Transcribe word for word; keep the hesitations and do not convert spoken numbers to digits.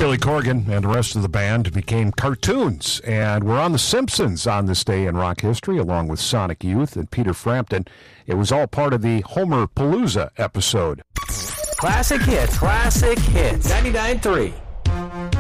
Billy Corgan and the rest of the band became cartoons, and we're on The Simpsons on this day in rock history, along with Sonic Youth and Peter Frampton. It was all part of the Homer Palooza episode. Classic hits, classic hits. ninety-nine point three